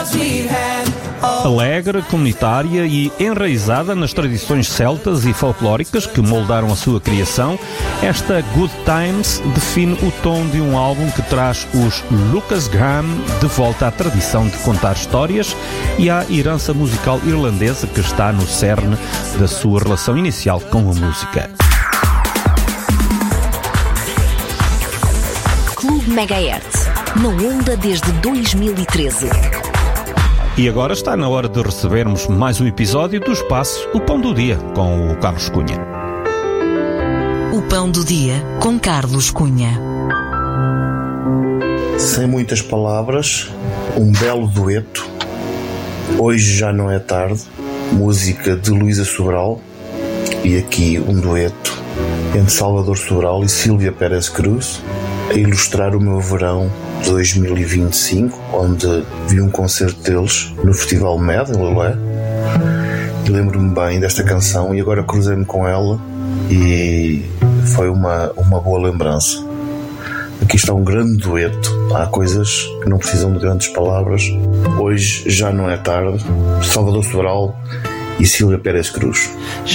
Alegre, comunitária e enraizada nas tradições celtas e folclóricas que moldaram a sua criação, esta Good Times define o tom de um álbum que traz os Lucas Graham de volta à tradição de contar histórias e à herança musical irlandesa que está no cerne da sua relação inicial com a música. Clube Megahertz, na onda desde 2013. E agora está na hora de recebermos mais um episódio do espaço O Pão do Dia, com o Carlos Cunha. O Pão do Dia, com Carlos Cunha. Sem muitas palavras, um belo dueto. Hoje já não é tarde, música de Luísa Sobral. E aqui um dueto entre Salvador Sobral e Sílvia Pérez Cruz, a ilustrar o meu verão 2025, onde vi um concerto deles no Festival MED, em Lolé, e lembro-me bem desta canção, e agora cruzei-me com ela e foi uma boa lembrança. Aqui está um grande dueto. Há coisas que não precisam de grandes palavras. Hoje já não é tarde, Salvador Sobral e Sílvia Pérez Cruz.